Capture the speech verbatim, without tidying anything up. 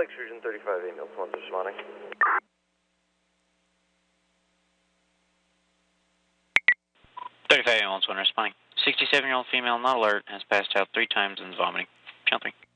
Lake Surgeon thirty-five ambulance one's responding. thirty-five ambulance one responding. sixty-seven-year-old female not alert, has passed out three times and is vomiting. Channel three.